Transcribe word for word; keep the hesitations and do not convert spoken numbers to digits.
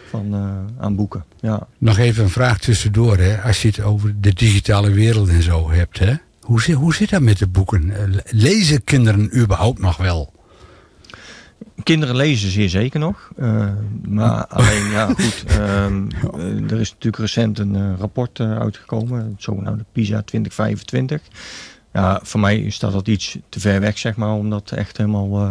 van, uh, aan boeken. Ja. Nog even een vraag tussendoor. Hè? Als je het over de digitale wereld en zo hebt. Hè? Hoe, zit, hoe zit dat met de boeken? Lezen kinderen überhaupt nog wel? Kinderen lezen zeer zeker nog. Uh, maar alleen, ja goed. Um, uh, er is natuurlijk recent een uh, rapport uh, uitgekomen. Het zogenaamde PISA twintig vijfentwintig. Ja, voor mij staat dat iets te ver weg, zeg maar. Om dat echt helemaal... Uh,